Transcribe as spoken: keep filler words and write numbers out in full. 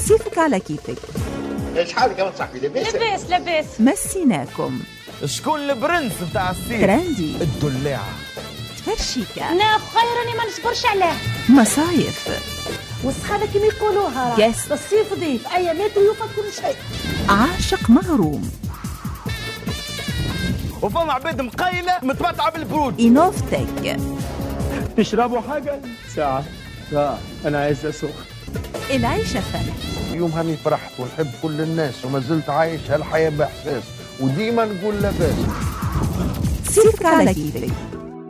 صيفك على كيفك. شحال كمان صاحبي لاباس؟ لاباس لاباس. مسيناكم. شكون البرنس بتاع الصيف؟ ترندي. الدلاعة. تفرشيكا. لا خير اني ما نصبرش عليه. مصايف. والسخانه كما يقولوها Guest. الصيف ضيف ايامات ويوفى كل شيء. عاشق مغروم. وفما عباد مقيلة متمتعة بالبرود. إنوفتك. تشربوا حاجة؟ ساعة ساعة أنا عايز أسوق. العيشة فن. يوم هاني فرحت ونحب كل الناس وما زلت عايش هالحياة بإحساس وديما نقول لاباس. صيفك على كيفك.